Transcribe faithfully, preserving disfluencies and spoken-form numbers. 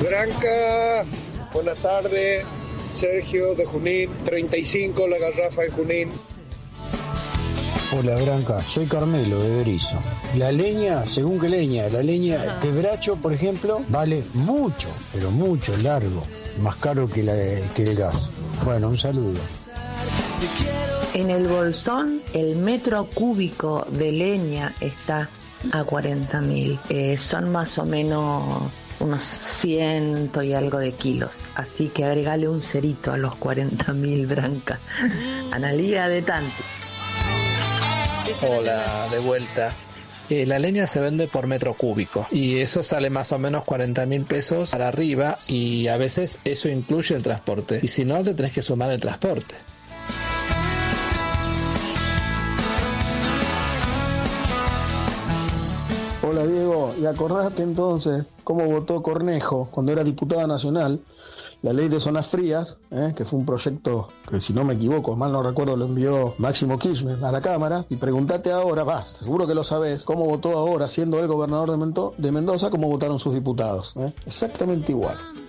Branca, buenas tardes. Sergio de Junín, treinta y cinco la garrafa en Junín. Hola Branca, soy Carmelo de Berizo. La leña, según qué leña, la leña quebracho, por ejemplo, vale mucho, pero mucho, largo, más caro que, la, que el gas. Bueno, un saludo. En el Bolsón, el metro cúbico de leña está a cuarenta mil. Eh, son más o menos unos ciento y algo de kilos. Así que agregale un cerito a los cuarenta mil, Branca. Analía de Tanti. Hola, de vuelta. Eh, la leña se vende por metro cúbico y eso sale más o menos cuarenta mil pesos para arriba y a veces eso incluye el transporte. Y si no, te tenés que sumar el transporte. Hola Diego, y acordate entonces cómo votó Cornejo cuando era diputada nacional la ley de zonas frías, ¿eh? que fue un proyecto que, si no me equivoco, mal no recuerdo, lo envió Máximo Kirchner a la Cámara. Y preguntate ahora, vas, seguro que lo sabés, cómo votó ahora, siendo él gobernador de, Mento- de Mendoza, cómo votaron sus diputados. ¿eh? Exactamente igual.